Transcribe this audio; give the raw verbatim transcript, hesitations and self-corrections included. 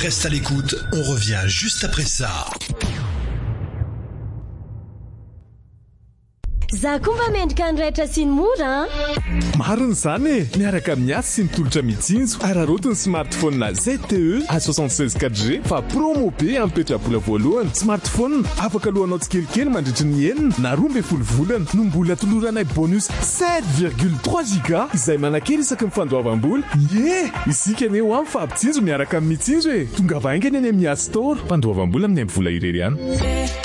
Reste à l'écoute, on revient juste après ça. Za kumba mendrika andraitra sy ny mora. Mariny zany e, miaraka amin'ny asy sy ny tolotra mitsinjo. Ararotiny smartphone na Z T E A soixante-seize quatre G fa promo be ampetrabola voalohany. Smartphone afaka lohanao tsikelikely mandritry ny enina na roa amby folo volana no mbola toloranay bonus sept virgule trois giga izay manakely isaky ny fandoavam-bola. Ye, isika ane ho amin'ny fampitsinjo miaraka amin'ny mitsinjo e. Tonga vaingany any amin'ny App Store. Fandoavam-bola amin'ny vola irery ihany.